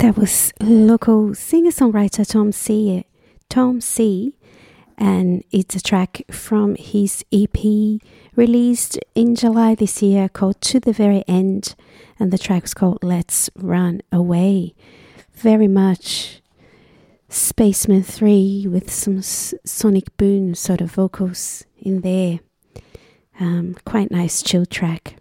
That was local singer-songwriter Tom C, and it's a track from his EP released in July this year called To the Very End, and the track was called Let's Run Away. Very much Spaceman 3 with some Sonic Boom sort of vocals in there. Quite nice chill track.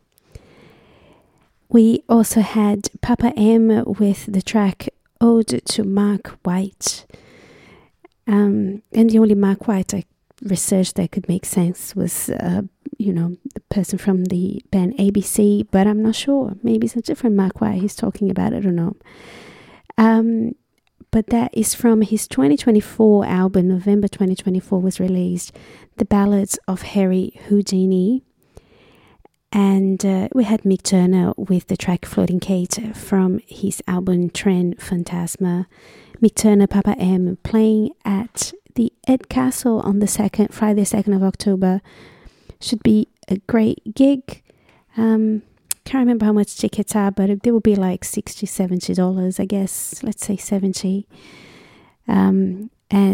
We also had Papa M with the track Ode to Mark White. And the only Mark White I researched that could make sense was, the person from the band ABC, but I'm not sure. Maybe it's a different Mark White he's talking about, I don't know. But that is from his 2024 album, November 2024 was released, The Ballads of Harry Houdini. And we had Mick Turner with the track Floating Kate from his album Tren Fantasma. Mick Turner, Papa M playing at the Ed Castle on the Friday 2nd of October. Should be a great gig. Can't remember how much tickets are, but they will be like $60, $70, I guess. Let's say 70. Papa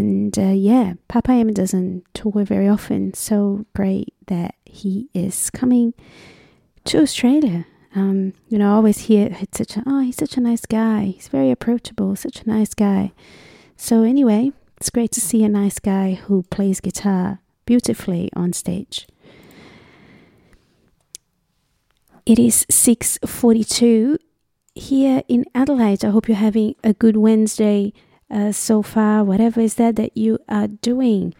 M doesn't tour very often, so great that he is coming to Australia. I always hear he's such a nice guy. He's very approachable, such a nice guy. So anyway, it's great to see a nice guy who plays guitar beautifully on stage. It is 6:42 here in Adelaide. I hope you're having a good Wednesday so far, whatever is that you are doing.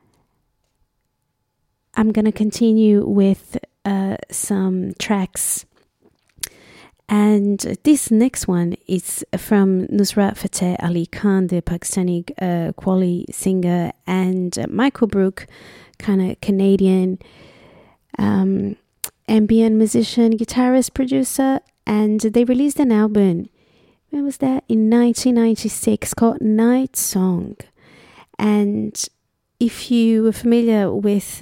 I'm going to continue with some tracks. And this next one is from Nusrat Fateh Ali Khan, the Pakistani Qawwali singer, and Michael Brook, kind of Canadian ambient musician, guitarist, producer, and they released an album. When was that? In 1996, called Night Song. And if you were familiar with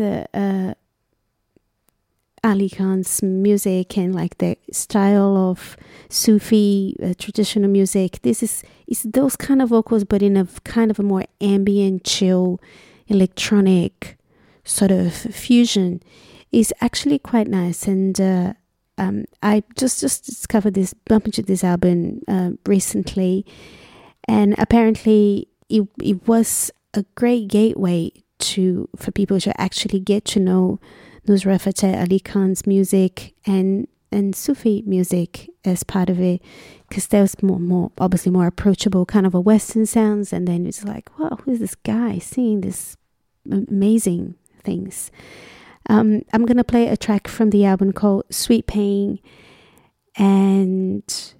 Ali Khan's music and like the style of Sufi traditional music, this is those kind of vocals, but in a kind of a more ambient, chill, electronic sort of fusion. Is actually quite nice, and I just discovered bumped into this album recently, and apparently it was a great gateway for people to actually get to know Nusrat Fateh Ali Khan's music and Sufi music as part of it, because there was more obviously more approachable kind of a Western sounds, and then it's like, wow, who's this guy singing this amazing things. I'm going to play a track from the album called Sweet Pain, and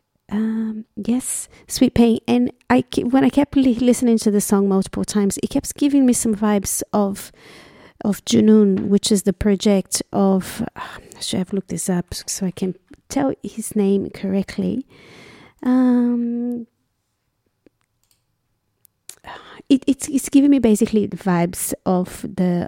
Sweet Pain. And when I kept listening to the song multiple times, it kept giving me some vibes of Junoon, which is the project of, I should have looked this up so I can tell his name correctly. It's giving me basically the vibes of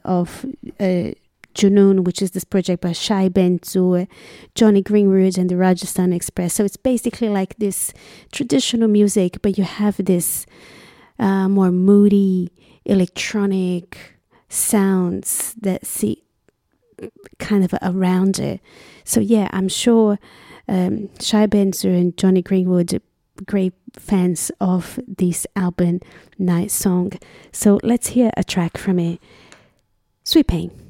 Junoon, which is this project by Shai Ben Zur, Johnny Greenwood, and the Rajasthan Express. So it's basically like this traditional music, but you have this more moody electronic sounds that see kind of around it. So yeah, I'm sure Shai Ben Zur and Johnny Greenwood, great fans of this album Night Song. So let's hear a track from it. Sweet Pain.